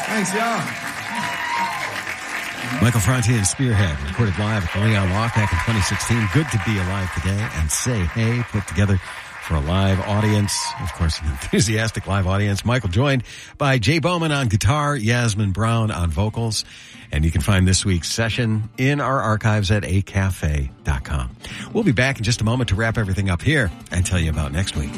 Thanks, y'all. Michael Franti and Spearhead, recorded live at the Leon Loft back in 2016. Good to be alive today and say hey, put together for a live audience. Of course, an enthusiastic live audience. Michael joined by Jay Bowman on guitar, Yasmin Brown on vocals. And you can find this week's session in our archives at acafe.com. We'll be back in just a moment to wrap everything up here and tell you about next week.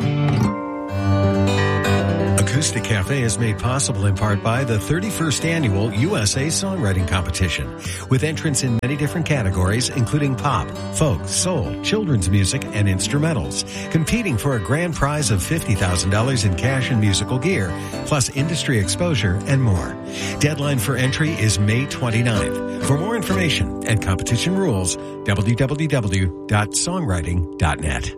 Acoustic Cafe is made possible in part by the 31st Annual USA Songwriting Competition, with entrants in many different categories, including pop, folk, soul, children's music, and instrumentals, competing for a grand prize of $50,000 in cash and musical gear, plus industry exposure and more. Deadline for entry is May 29th. For more information and competition rules, www.songwriting.net.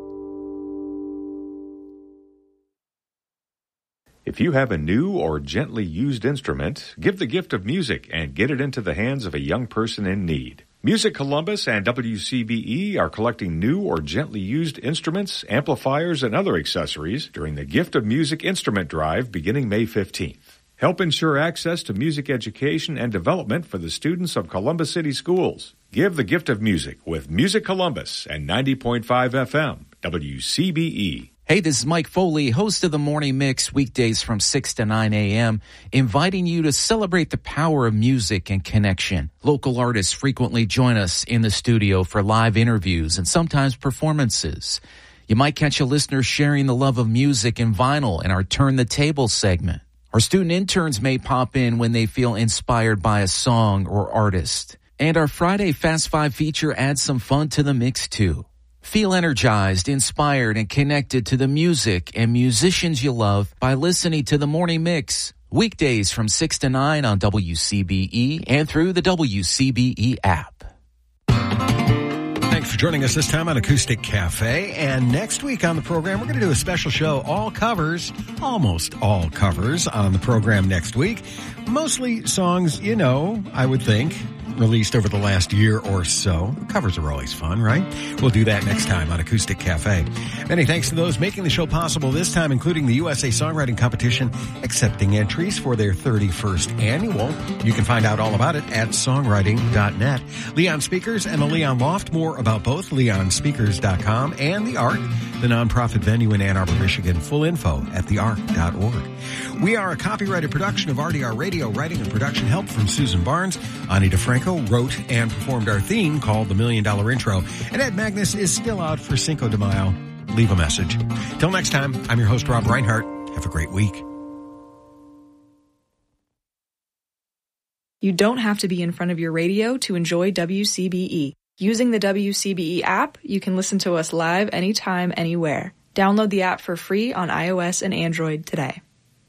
If you have a new or gently used instrument, give the gift of music and get it into the hands of a young person in need. Music Columbus and WCBE are collecting new or gently used instruments, amplifiers, and other accessories during the Gift of Music Instrument Drive beginning May 15th. Help ensure access to music education and development for the students of Columbus City Schools. Give the gift of music with Music Columbus and 90.5 FM, WCBE. Hey, this is Mike Foley, host of the Morning Mix, weekdays from 6 to 9 a.m., inviting you to celebrate the power of music and connection. Local artists frequently join us in the studio for live interviews and sometimes performances. You might catch a listener sharing the love of music and vinyl in our Turn the Table segment. Our student interns may pop in when they feel inspired by a song or artist. And our Friday Fast Five feature adds some fun to the mix, too. Feel energized, inspired, and connected to the music and musicians you love by listening to The Morning Mix. Weekdays from 6 to 9 on WCBE and through the WCBE app. Thanks for joining us this time on Acoustic Cafe. And next week on the program, we're going to do a special show, all covers, almost all covers on the program next week. Mostly songs, you know, I would think, released over the last year or so. Covers are always fun, right? We'll do that next time on Acoustic Cafe. Many thanks to those making the show possible this time, including the USA Songwriting Competition, accepting entries for their 31st annual. You can find out all about it at songwriting.net. Leon Speakers and the Leon Loft. More about both, leonspeakers.com, and The Ark, the nonprofit venue in Ann Arbor, Michigan. Full info at theark.org. We are a copyrighted production of RDR Radio, writing and production help from Susan Barnes. Ani DeFranco wrote and performed our theme called The $1 Million Intro. And Ed Magnus is still out for Cinco de Mayo. Leave a message. Till next time, I'm your host, Rob Reinhart. Have a great week. You don't have to be in front of your radio to enjoy WCBE. Using the WCBE app, you can listen to us live anytime, anywhere. Download the app for free on iOS and Android today.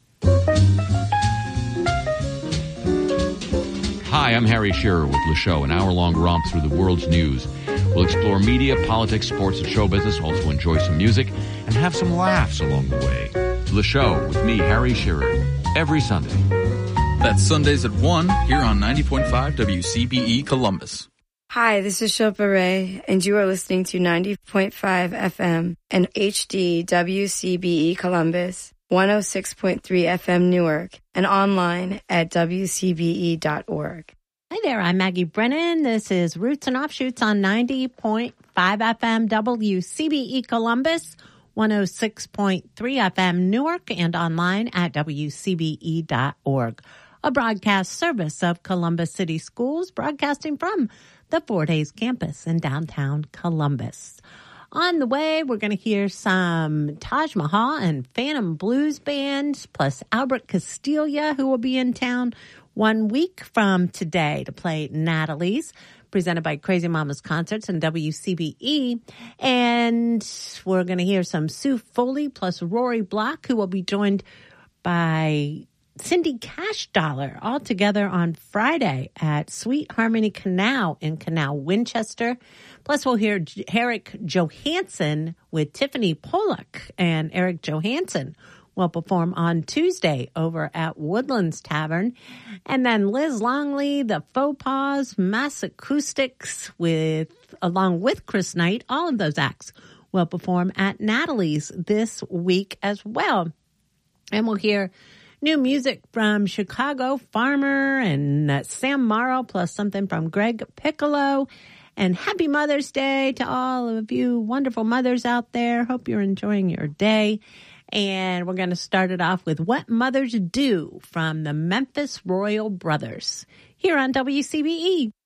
Hi, I'm Harry Shearer with Le Show, an hour-long romp through the world's news. We'll explore media, politics, sports, and show business, also enjoy some music, and have some laughs along the way. Le Show with me, Harry Shearer, every Sunday. That's Sundays at 1 here on 90.5 WCBE Columbus. Hi, this is Shilpa Ray, and you are listening to 90.5 FM and HD WCBE Columbus, 106.3 FM Newark, and online at WCBE.org. Hi there, I'm Maggie Brennan. This is Roots and Offshoots on 90.5 FM WCBE Columbus, 106.3 FM Newark, and online at WCBE.org. A broadcast service of Columbus City Schools, broadcasting from the Fort Hays campus in downtown Columbus. On the way, we're going to hear some Taj Mahal and Phantom Blues Band, plus Albert Castiglia, who will be in town 1 week from today to play Natalie's, presented by Crazy Mama's Concerts and WCBE. And we're going to hear some Sue Foley plus Rory Block, who will be joined by Cindy Cash Dollar, all together on Friday at Sweet Harmony Canal in Canal, Winchester. Plus, we'll hear Eric Johansson with Tiffany Pollock, and Eric Johansson will perform on Tuesday over at Woodlands Tavern. And then Liz Longley, the Faux Pas, Mass Acoustics, along with Chris Knight, all of those acts will perform at Natalie's this week as well. And we'll hear New music from Chicago Farmer and Sam Morrow, plus something from Greg Piccolo. And happy Mother's Day to all of you wonderful mothers out there. Hope you're enjoying your day. And we're going to start it off with What Mothers Do from the Memphis Royal Brothers here on WCBE.